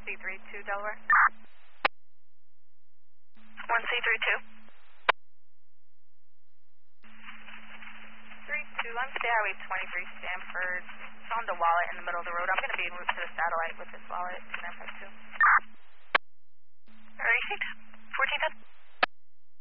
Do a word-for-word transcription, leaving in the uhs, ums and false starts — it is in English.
C three two, Delaware. one C three two. three two, I'm State Highway twenty-three, Stanford. Found a wallet in the middle of the road. I'm going to be en route to the satellite with this wallet. Can I have two?